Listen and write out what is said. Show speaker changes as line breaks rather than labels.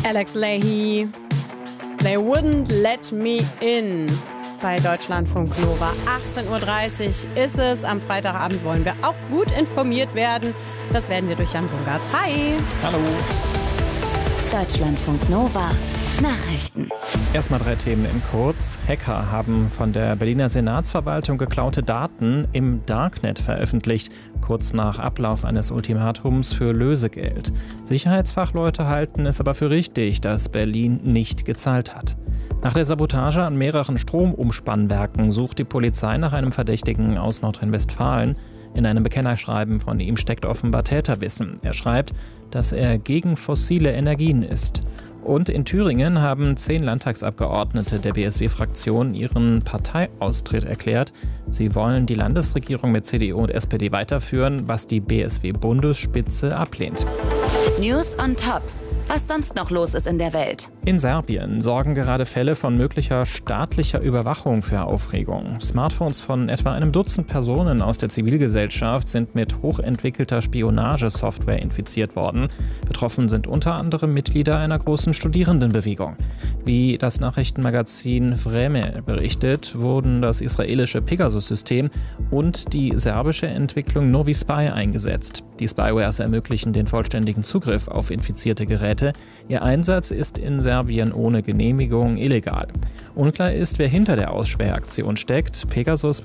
Alex Lahey, They Wouldn't Let Me In bei Deutschlandfunk Nova. 18.30 Uhr ist es. Am Freitagabend wollen wir auch gut informiert werden. Das werden wir durch Jan Bungartz. Hi!
Hallo!
Deutschlandfunk Nova. Nachrichten.
Erstmal 3 Themen in kurz. Hacker haben von der Berliner Senatsverwaltung geklaute Daten im Darknet veröffentlicht, kurz nach Ablauf eines Ultimatums für Lösegeld. Sicherheitsfachleute halten es aber für richtig, dass Berlin nicht gezahlt hat. Nach der Sabotage an mehreren Stromumspannwerken sucht die Polizei nach einem Verdächtigen aus Nordrhein-Westfalen. In einem Bekennerschreiben von ihm steckt offenbar Täterwissen. Er schreibt, dass er gegen fossile Energien ist. Und in Thüringen haben 10 Landtagsabgeordnete der BSW-Fraktion ihren Parteiaustritt erklärt. Sie wollen die Landesregierung mit CDU und SPD weiterführen, was die BSW-Bundesspitze ablehnt.
News on Top. Was sonst noch los ist in der Welt.
In Serbien sorgen gerade Fälle von möglicher staatlicher Überwachung für Aufregung. Smartphones von etwa einem Dutzend Personen aus der Zivilgesellschaft sind mit hochentwickelter Spionagesoftware infiziert worden. Betroffen sind unter anderem Mitglieder einer großen Studierendenbewegung. Wie das Nachrichtenmagazin Vreme berichtet, wurden das israelische Pegasus-System und die serbische Entwicklung Novi Spy eingesetzt. Die Spywares ermöglichen den vollständigen Zugriff auf infizierte Geräte. Ihr Einsatz ist in Serbien ohne Genehmigung illegal. Unklar ist, wer hinter der Ausspähaktion steckt. Pegasus